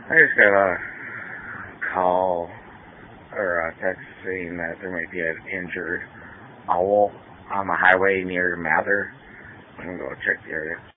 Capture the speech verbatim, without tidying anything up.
I just got a call or a text saying that there might be an injured owl on the highway near Mather. I'm going to go check the area.